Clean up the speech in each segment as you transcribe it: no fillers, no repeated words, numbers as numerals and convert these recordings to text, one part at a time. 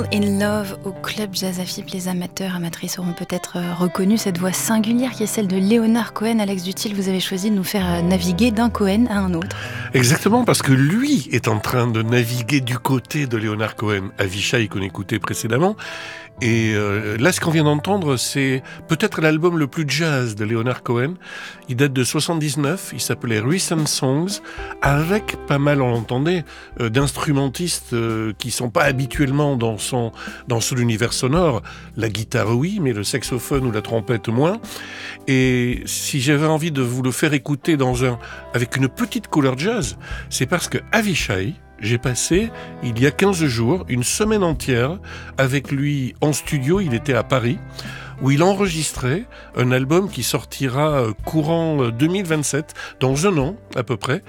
In Love au Club Jazz Afib. Les amateurs, amatrices auront peut-être reconnu cette voix singulière qui est celle de Leonard Cohen. Alex Duthil, vous avez choisi de nous faire naviguer d'un Cohen à un autre. Exactement, parce que lui est en train de naviguer du côté de Leonard Cohen. Avishai qu'on écoutait précédemment. Et là, ce qu'on vient d'entendre, c'est peut-être l'album le plus jazz de Leonard Cohen. Il date de 79, il s'appelait Recent Songs, avec pas mal, on l'entendait, d'instrumentistes qui sont pas habituellement dans son univers sonore. La guitare, oui, mais le saxophone ou la trompette, moins. Et si j'avais envie de vous le faire écouter avec une petite couleur jazz, c'est parce que Avishai, j'ai passé, il y a 15 jours, une semaine entière avec lui en studio. Il était à Paris, où il enregistrait un album qui sortira courant 2027, dans un an à peu près,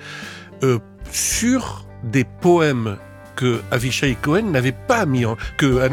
sur des poèmes que Avishai Cohen n'avait pas mis que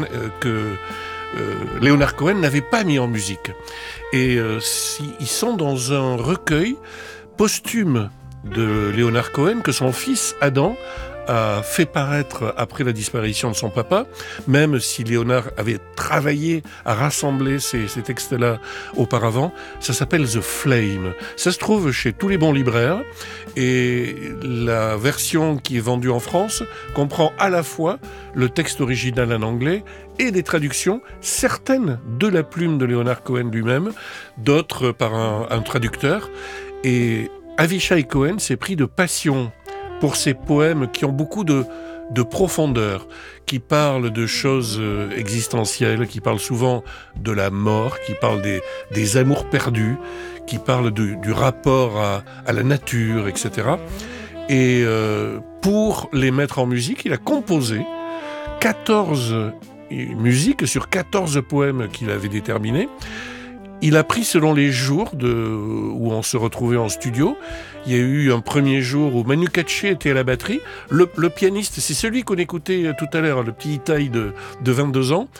Leonard Cohen n'avait pas mis en musique. Et ils sont dans un recueil posthume de Leonard Cohen que son fils Adam a fait paraître après la disparition de son papa, même si Léonard avait travaillé à rassembler ces textes-là auparavant. Ça s'appelle The Flame. Ça se trouve chez tous les bons libraires, et la version qui est vendue en France comprend à la fois le texte original en anglais et des traductions, certaines de la plume de Leonard Cohen lui-même, d'autres par un traducteur. Et Avishai Cohen s'est pris de passion pour ces poèmes qui ont beaucoup de profondeur, qui parlent de choses existentielles, qui parlent souvent de la mort, qui parlent des amours perdus, qui parlent du rapport à la nature, etc. Et pour les mettre en musique, il a composé 14 musiques sur 14 poèmes qu'il avait déterminés. Il a pris selon les jours où on se retrouvait en studio. Il y a eu un premier jour où Manu Katché était à la batterie. Le pianiste, c'est celui qu'on écoutait tout à l'heure, le petit Itaï de 22 ans.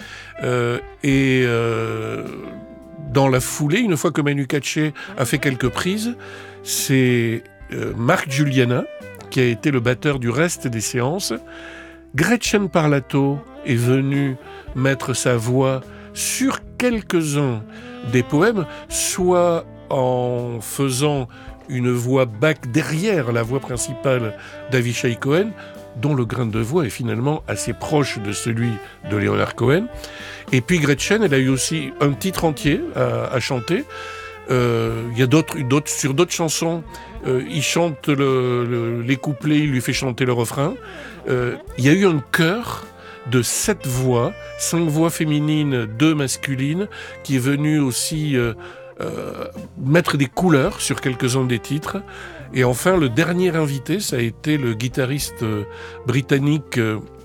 Dans la foulée, une fois que Manu Katché a fait quelques prises, c'est Marc Juliana qui a été le batteur du reste des séances. Gretchen Parlato est venue mettre sa voix sur quelques-uns des poèmes, soit en faisant une voix back derrière la voix principale d'Avishai Cohen, dont le grain de voix est finalement assez proche de celui de Leonard Cohen. Et puis Gretchen, elle a eu aussi un titre entier à chanter. Il y a sur d'autres chansons, il chante les couplets, il lui fait chanter le refrain. Il y a eu un chœur de 7 voix, 5 voix féminines, 2 masculines, qui est venu aussi mettre des couleurs sur quelques-uns des titres. Et enfin, le dernier invité, ça a été le guitariste britannique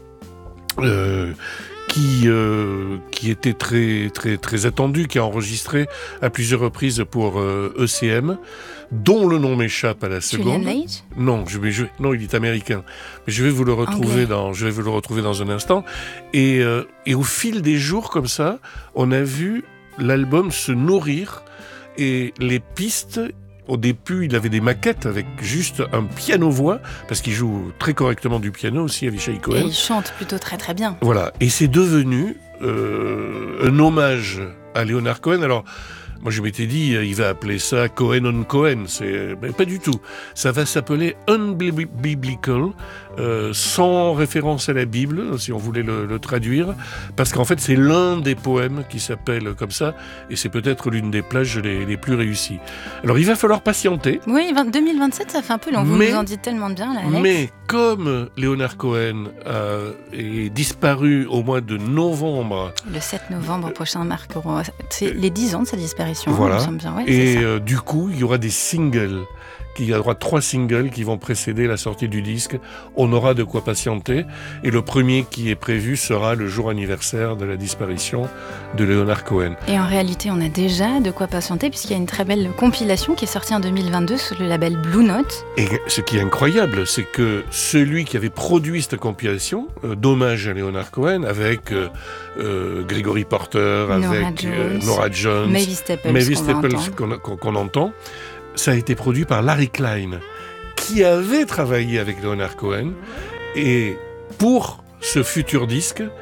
qui était très, très, très attendu, qui a enregistré à plusieurs reprises pour ECM, dont le nom m'échappe à la seconde. Julian Lage ? Non, il est américain. Mais je vais vous le retrouver dans un instant. Et au fil des jours, comme ça, on a vu l'album se nourrir, et les pistes. Au début, il avait des maquettes avec juste un piano-voix, parce qu'il joue très correctement du piano aussi, Avishai Cohen. Et il chante plutôt très très bien. Voilà, et c'est devenu un hommage à Leonard Cohen. Alors, moi je m'étais dit, il va appeler ça Cohen on Cohen, mais pas du tout. Ça va s'appeler Unbiblical, sans référence à la Bible, si on voulait le traduire, parce qu'en fait c'est l'un des poèmes qui s'appelle comme ça, et c'est peut-être l'une des plages les plus réussies. Alors il va falloir patienter. Oui, 2027 ça fait un peu long, vous nous en dites tellement de bien là, Alex. Mais comme Leonard Cohen est disparu au mois de novembre... Le 7 novembre prochain marqueront les 10 ans de sa disparition. Voilà. Il me semble bien. Ouais, et du coup, il y aura des singles. Il y a droit à 3 singles qui vont précéder la sortie du disque. On aura de quoi patienter. Et le premier qui est prévu sera le jour anniversaire de la disparition de Leonard Cohen. Et en réalité, on a déjà de quoi patienter, puisqu'il y a une très belle compilation qui est sortie en 2022 sous le label Blue Note. Et ce qui est incroyable, c'est que celui qui avait produit cette compilation, d'hommage à Leonard Cohen, avec Gregory Porter, avec Norah Jones, Mavis Staples qu'on entend, ça a été produit par Larry Klein, qui avait travaillé avec Leonard Cohen. Et pour ce futur disque,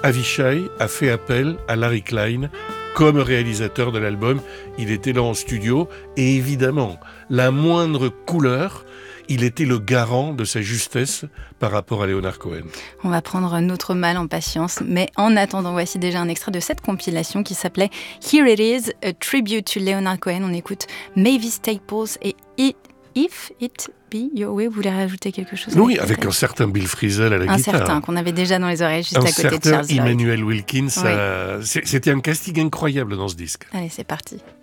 Avishai a fait appel à Larry Klein comme réalisateur de l'album. Il était là en studio et évidemment, la moindre couleur, il était le garant de sa justesse par rapport à Leonard Cohen. On va prendre notre mal en patience, mais en attendant, voici déjà un extrait de cette compilation qui s'appelait Here It Is, a Tribute to Leonard Cohen. On écoute Mavis Staples et If It Be Your Way. Vous voulez rajouter quelque chose? Oui, avec un certain Bill Frisell à la guitare. Un certain qu'on avait déjà dans les oreilles juste à côté de Charles Lloyd. Emmanuel Wilkins. C'était un casting incroyable dans ce disque. Allez, c'est parti.